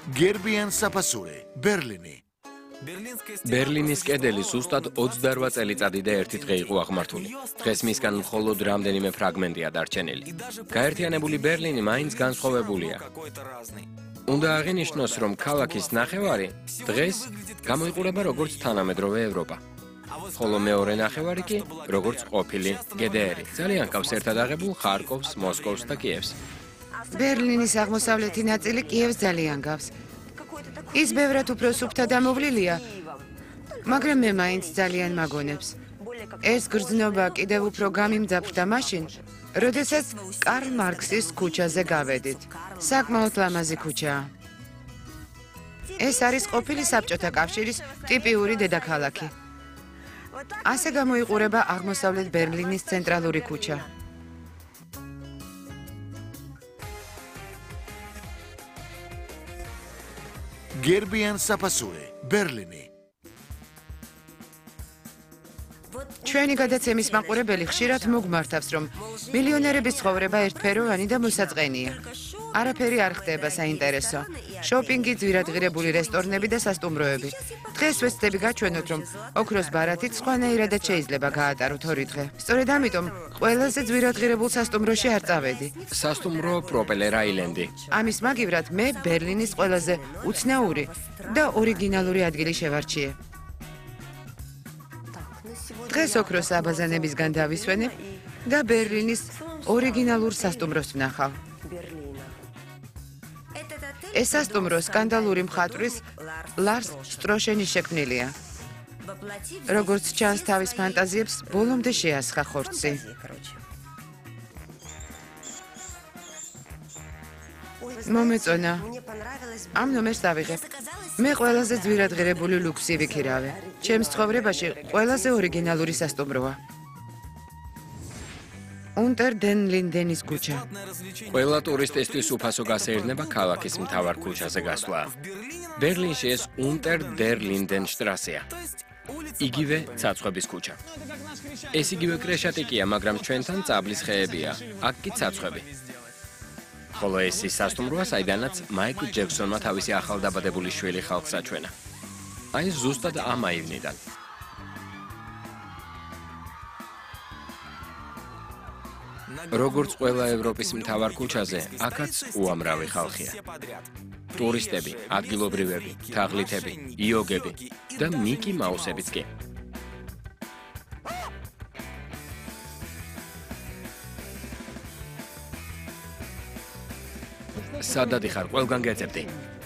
გერბიან საფასური, ბერლინი. ბერლინის კედელი ზუსტად 28 წელიწადი და 1 დღე იყო აღმართული. დღეს მისგან მხოლოდ რამდენიმე ფრაგმენტია დარჩენილი. გაერთიანებული ბერლინი მაინც განსხვავებულია. უნდა აღინიშნოს, რომ ქალაქის ნახევარი დღეს გამოიყურება როგორც თანამედროვე ევროპა. ხოლო მეორე ნახევარი კი როგორც ყოფილი გდრ. ძალიან ჰგავს ერთად აღებულ ხარკოვს, მოსკოვს და კიევს. ბერლინის აღმოსავლეთი ნაწილი კიევს ძალიან გავს. ის ბევრად უფრო სუფთა დამოვლილია, მაგრამ მე მაინც ძალიან მაგონებს. ეს გრძნობა კიდევ უფრო გამიმძაფრდა მაშინ, როდესაც კარლ მარქსის ქუჩაზე გავედით. საკმაოდ ლამაზი ქუჩაა. ეს არის ყოფილი საბჭოთა კავშირის ტიპიური დედაქალაქი. ასე გამოიყურება აღმოსავლეთ ბერლინის ცენტრალური ქუჩა. გერბიან საფასური, ბერლინი. ჩვენი გადაცემის მაყურებელი ხშირად მოგმართავს, რომ მილიონერების ცხოვრება ერთფეროვანი და მოსაწყენია. არაფერი არ ხდება საინტერესო. შოპინგი, ძვირადღირებული რესტორნები და სასტუმროები. დღეს ვეცდები გაჩვენოთ, რომ ოქროს ბარათით სხვანაირადაც შეიძლება გაატაროთ 2 დღე. სწორედ ამიტომ ყველაზე ძვირადღირებულ სასტუმროში არ წავედი. სასტუმრო პროპელერ აილენდი. ამის მაგივრად მე ბერლინის ყველაზე უცნაური და ორიგინალური ადგილი შევარჩიე. დღეს ოქროს აბაზანებისგან დავისვენებ და ბერლინის ორიგინალურ სასტუმროს ვნახავ. ეს სასტუმრო სკანდალური მხატვრის ლარს შტროშენის შექმნილია. როგორც ჩანს, თავის ფანტაზიებს ბოლომდე შეასხა ხორცი. მომეწონა. ამ ნომერს დავიღებ. მე ყველაზე ძვირადღირებული ლუქსი ვიქირავე. ჩემს ცხოვრებაში ყველაზე ორიგინალური სასტუმროა. უნტერ დენ ლინდენის ქუჩა. ყველა ტურისტისთვის უფასო გასეირნება ქალაქის მთავარ ქუჩაზე გასვლა. ბერლინში ეს უნტერ დერ ლინდენ შტრასეა. იგივე ცაცხვების ქუჩა. ეს იგივე კრეშატიკია, მაგრამ ჩვენთან წაბლის ხეებია. აქ კი ცაცხვები. ხოლო ეს ის სასტუმროა, საიდანაც მაიკლ ჯექსონმა თავისი ახალდაბადებული შვილი ხალხს აჩვენა. აი ზუსტად ამ აივნიდან. როგორც ყველა ევროპის მთავარ ქუჩაზე, აქაც უამრავი ხალხია. ტურისტები, ადგილობრივები, თაღლითები, იოგები და მიკი მაუსებიც კი. სადად იხარ, ყველგან გეძებდი.